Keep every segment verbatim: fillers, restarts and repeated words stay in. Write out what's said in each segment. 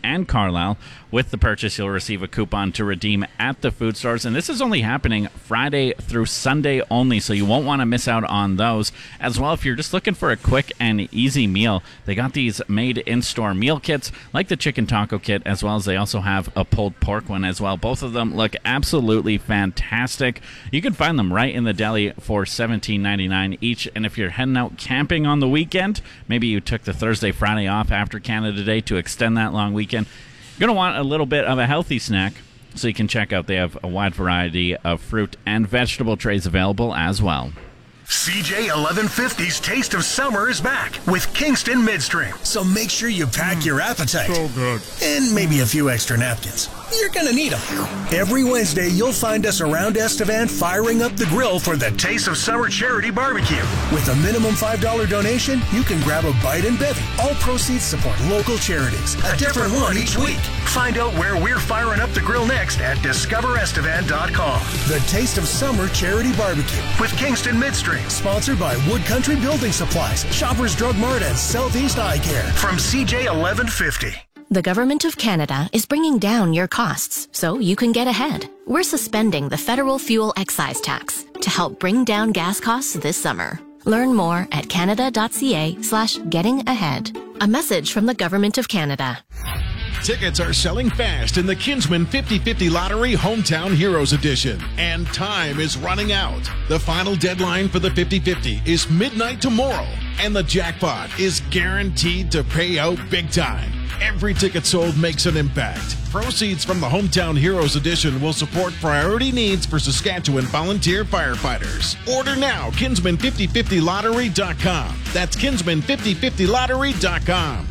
and Carlisle. With the purchase, you'll receive a coupon to redeem at the food stores, and this is only happening Friday through Sunday only, so you won't want to miss out on those. As well, if you're just looking for a quick and easy meal, they got these made-in-store meal kits, like the chicken taco kit, as well as they also have a pulled pork one as well. Both of them look absolutely fantastic. You can find them right in the deli for seventeen ninety-nine each, and if you're heading out camping on the weekend, maybe you took the Thursday, Friday off after Canada Day to extend that long weekend, you're going to want a little bit of a healthy snack, so you can check out. They have a wide variety of fruit and vegetable trays available as well. C J eleven fifty's Taste of Summer is back with Kingston Midstream. So make sure you pack mm, your appetite. So good. And maybe a few extra napkins. You're going to need them. Every Wednesday, you'll find us around Estevan firing up the grill for the Taste of Summer Charity Barbecue. With a minimum five dollars donation, you can grab a bite and bevy. All proceeds support local charities. A, a different, different one each week. Find out where we're firing up the grill next at discover estevan dot com. The Taste of Summer Charity Barbecue with Kingston Midstream. Sponsored by Wood Country Building Supplies, Shoppers Drug Mart, and Southeast Eye Care. From C J eleven fifty. The Government of Canada is bringing down your costs so you can get ahead. We're suspending the federal fuel excise tax to help bring down gas costs this summer. Learn more at canada.ca slash getting ahead. A message from the Government of Canada. Tickets are selling fast in the Kinsman fifty fifty Lottery Hometown Heroes Edition, and time is running out. The final deadline for the fifty fifty is midnight tomorrow, and the jackpot is guaranteed to pay out big time. Every ticket sold makes an impact. Proceeds from the Hometown Heroes Edition will support priority needs for Saskatchewan volunteer firefighters. Order now, kinsman fifty fifty lottery dot com. That's kinsman fifty fifty lottery dot com.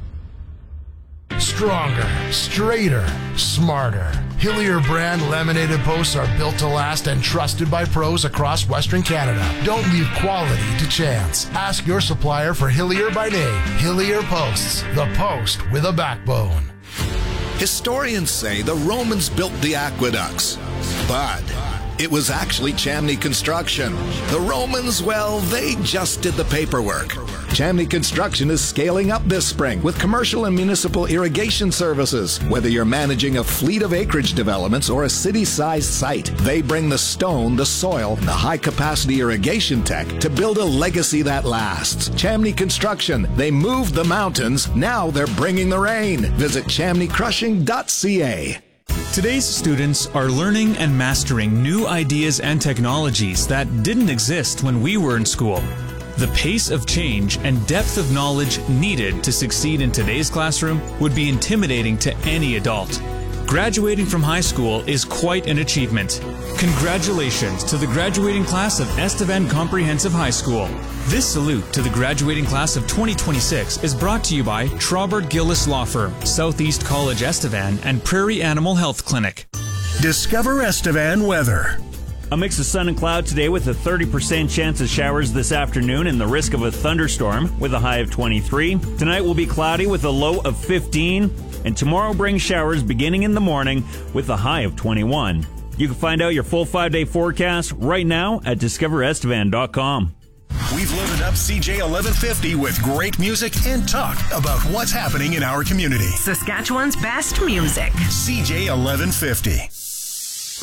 Stronger, straighter, smarter. Hillier brand laminated posts are built to last and trusted by pros across Western Canada. Don't leave quality to chance. Ask your supplier for Hillier by name. Hillier Posts, the post with a backbone. Historians say the Romans built the aqueducts, but it was actually Chamney Construction. The Romans, well, they just did the paperwork. Chamney Construction is scaling up this spring with commercial and municipal irrigation services. Whether you're managing a fleet of acreage developments or a city-sized site, they bring the stone, the soil, and the high-capacity irrigation tech to build a legacy that lasts. Chamney Construction, they moved the mountains, now they're bringing the rain. Visit chamney crushing dot c a. Today's students are learning and mastering new ideas and technologies that didn't exist when we were in school. The pace of change and depth of knowledge needed to succeed in today's classroom would be intimidating to any adult. Graduating from high school is quite an achievement. Congratulations to the graduating class of Estevan Comprehensive High School. This salute to the graduating class of twenty twenty-six is brought to you by Traubert Gillis Law Firm, Southeast College Estevan, and Prairie Animal Health Clinic. Discover Estevan weather. A mix of sun and cloud today with a thirty percent chance of showers this afternoon and the risk of a thunderstorm with a high of twenty-three. Tonight will be cloudy with a low of fifteen, and tomorrow brings showers beginning in the morning with a high of twenty-one. You can find out your full five-day forecast right now at discover estevan dot com. We've loaded up C J eleven fifty with great music and talk about what's happening in our community. Saskatchewan's best music. C J eleven fifty.